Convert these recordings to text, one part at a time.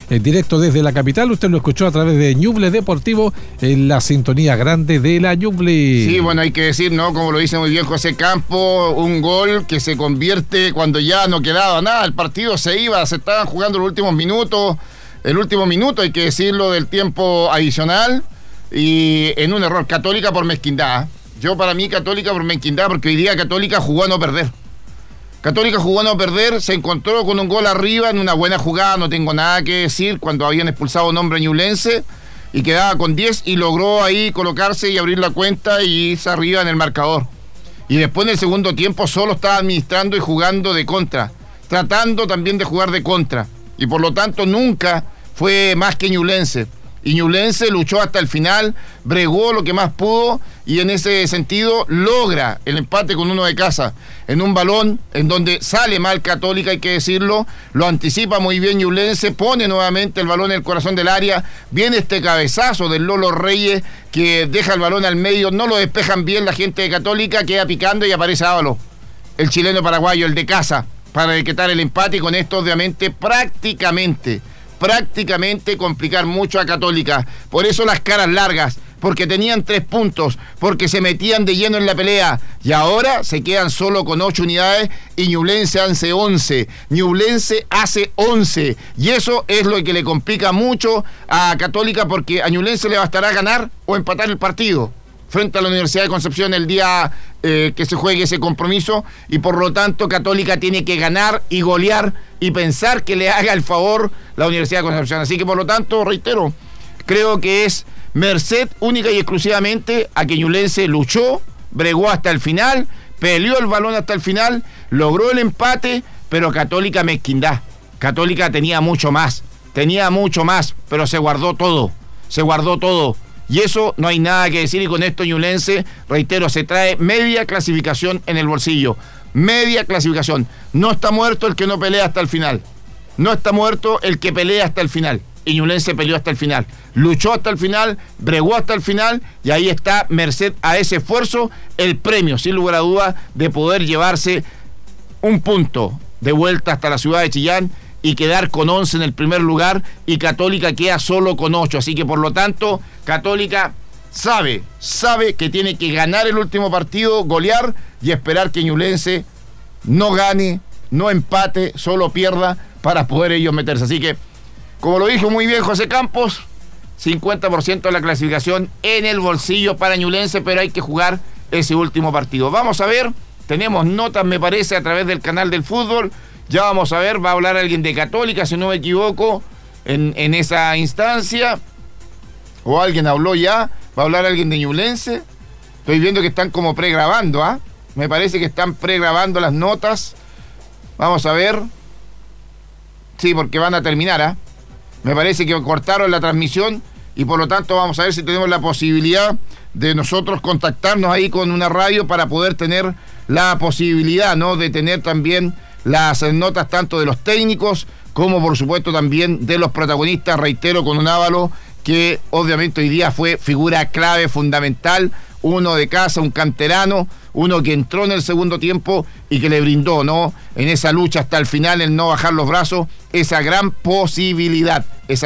en directo desde la capital. Usted lo escuchó a través de Ñuble Deportivo en la sintonía grande de la Ñuble. Sí, bueno, hay que decir, ¿no? Como lo dice muy bien José Campos, un gol que se convierte cuando ya no quedaba nada, el partido se estaban jugando los últimos minutos, el último minuto, hay que decirlo, del tiempo adicional, y en un error, Católica por mezquindad. Yo para mí Católica por mezquindad, porque hoy día Católica jugó a no perder. Católica jugó a no perder, se encontró con un gol arriba en una buena jugada, no tengo nada que decir, cuando habían expulsado a un hombre ñublense y quedaba con 10 y logró ahí colocarse y abrir la cuenta y irse arriba en el marcador. Y después en el segundo tiempo solo estaba administrando y jugando de contra, tratando también de jugar de contra, y por lo tanto nunca fue más que ñublense. Y Ñublense luchó hasta el final, bregó lo que más pudo y en ese sentido logra el empate con uno de casa, en un balón en donde sale mal Católica, hay que decirlo, lo anticipa muy bien Ñublense, pone nuevamente el balón en el corazón del área, viene este cabezazo del Lolo Reyes que deja el balón al medio, no lo despejan bien la gente de Católica, queda picando y aparece Ábalos, el chileno paraguayo, el de casa, para decretar el empate, y con esto obviamente prácticamente complicar mucho a Católica. Por eso las caras largas, porque tenían 3 puntos, porque se metían de lleno en la pelea, y ahora se quedan solo con 8 unidades y Ñublense hace 11. Ñublense hace 11, y eso es lo que le complica mucho a Católica, porque a Ñublense le bastará ganar o empatar el partido frente a la Universidad de Concepción el día que se juegue ese compromiso, y por lo tanto Católica tiene que ganar y golear y pensar que le haga el favor la Universidad de Concepción. Así que por lo tanto, reitero, creo que es merced única y exclusivamente a que Ñublense luchó, bregó hasta el final, peleó el balón hasta el final, logró el empate, pero Católica mezquindad. Católica tenía mucho más, pero se guardó todo. Y eso no hay nada que decir, y con esto Ñublense, reitero, se trae media clasificación en el bolsillo. Media clasificación. No está muerto el que no pelea hasta el final. No está muerto el que pelea hasta el final. Y Ñublense peleó hasta el final. Luchó hasta el final, bregó hasta el final, y ahí está, merced a ese esfuerzo, el premio, sin lugar a duda, de poder llevarse un punto de vuelta hasta la ciudad de Chillán y quedar con 11 en el primer lugar, y Católica queda solo con 8, así que por lo tanto Católica sabe que tiene que ganar el último partido, golear y esperar que Ñublense no gane, no empate, solo pierda para poder ellos meterse. Así que, como lo dijo muy bien José Campos, 50% de la clasificación en el bolsillo para Ñublense, pero hay que jugar ese último partido. Vamos a ver, tenemos notas me parece a través del canal del fútbol. Ya vamos a ver, va a hablar alguien de Católica, si no me equivoco, en esa instancia. O alguien habló ya, va a hablar alguien de Ñublense. Estoy viendo que están como pregrabando, ¿ah? Me parece que están pregrabando las notas. Vamos a ver. Sí, porque van a terminar, ¿ah? Me parece que cortaron la transmisión y por lo tanto vamos a ver si tenemos la posibilidad de nosotros contactarnos ahí con una radio para poder tener la posibilidad, ¿no?, de tener también las notas tanto de los técnicos como por supuesto también de los protagonistas, reitero, con un Ábalos que obviamente hoy día fue figura clave, fundamental, uno de casa, un canterano, uno que entró en el segundo tiempo y que le brindó, ¿no?, en esa lucha hasta el final, el no bajar los brazos, esa gran posibilidad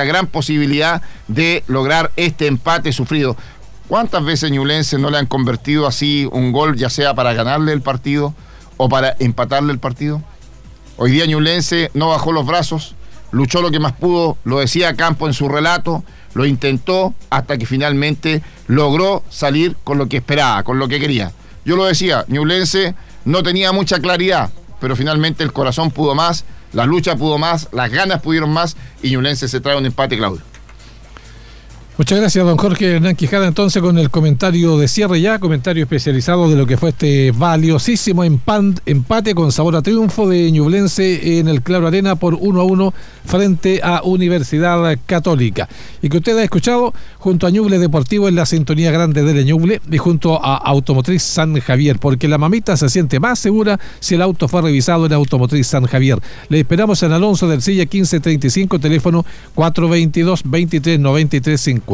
de lograr este empate sufrido. ¿Cuántas veces Ñublense no le han convertido así un gol, ya sea para ganarle el partido o para empatarle el partido? Hoy día Ñublense no bajó los brazos, luchó lo que más pudo, lo decía Campo en su relato, lo intentó hasta que finalmente logró salir con lo que esperaba, con lo que quería. Yo lo decía, Ñublense no tenía mucha claridad, pero finalmente el corazón pudo más, la lucha pudo más, las ganas pudieron más, y Ñublense se trae un empate, Claudio. Muchas gracias, don Jorge Hernán Quijada, entonces con el comentario de cierre ya, comentario especializado de lo que fue este valiosísimo empate con sabor a triunfo de Ñublense en el Claro Arena por 1-1 frente a Universidad Católica. Y que usted ha escuchado junto a Ñuble Deportivo en la sintonía grande de Ñuble y junto a Automotriz San Javier, porque la mamita se siente más segura si el auto fue revisado en Automotriz San Javier. Le esperamos en Alonso del Silla 1535, teléfono 422-2393-53.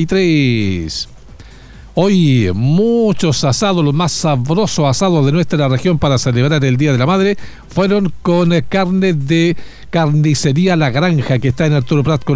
Hoy muchos asados, los más sabrosos asados de nuestra región para celebrar el Día de la Madre, fueron con carne de Carnicería La Granja, que está en Arturo Prat con